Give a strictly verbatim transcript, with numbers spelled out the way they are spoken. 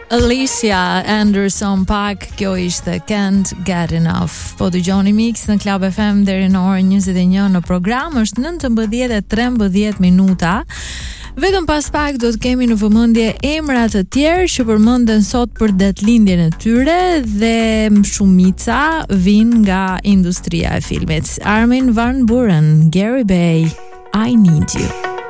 Alicia Anderson pak, kjo ishte Can't Get Enough. Po dëgjoni Mix në Club F M deri në orën njëzet e një në program, është nëntëmbëdhjetë e trembëdhjetë minuta. Vetëm pas pak do të kemi në vëmendje emra të tjerë që përmenden sot për datëlindjen e tyre dhe shumica vijnë nga industria e filmit. Armin van Buuren, Gary Bay, I Need You.